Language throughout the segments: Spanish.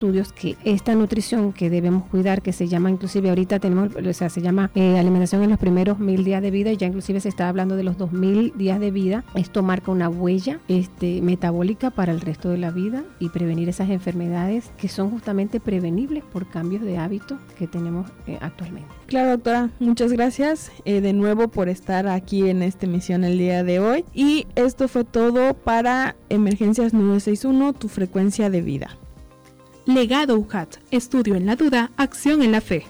estudios que esta nutrición que debemos cuidar, que se llama, inclusive ahorita tenemos, se llama alimentación en los primeros 1000 días de vida, y ya inclusive se está hablando de los 2000 días de vida. Esto marca una huella metabólica para el resto de la vida y prevenir esas enfermedades que son justamente prevenibles por cambios de hábitos que tenemos actualmente. Claro, doctora, muchas gracias de nuevo por estar aquí en esta emisión el día de hoy. Y esto fue todo para Emergencias 961, tu frecuencia de vida. Legado UJAT, estudio en la duda, acción en la fe.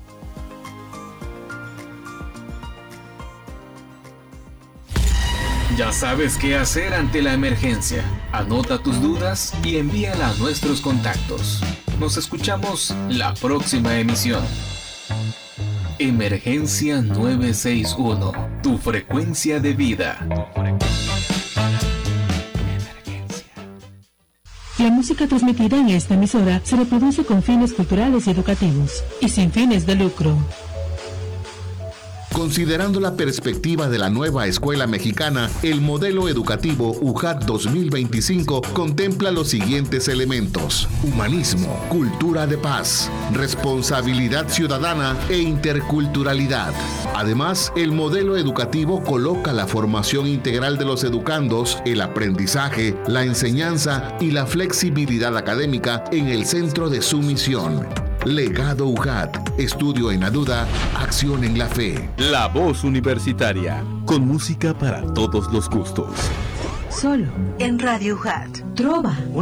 Ya sabes qué hacer ante la emergencia. Anota tus dudas y envíala a nuestros contactos. Nos escuchamos la próxima emisión. Emergencia 961, tu frecuencia de vida. La música transmitida en esta emisora se reproduce con fines culturales y educativos y sin fines de lucro. Considerando la perspectiva de la nueva escuela mexicana, el modelo educativo UJAT 2025 contempla los siguientes elementos: humanismo, cultura de paz, responsabilidad ciudadana e interculturalidad. Además, el modelo educativo coloca la formación integral de los educandos, el aprendizaje, la enseñanza y la flexibilidad académica en el centro de su misión. Legado UJAT, estudio en la duda, acción en la fe. La Voz Universitaria, con música para todos los gustos. Solo en Radio UJAT. Trova.